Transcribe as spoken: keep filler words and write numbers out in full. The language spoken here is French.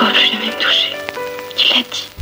pourras plus jamais me toucher. Tu l'as dit.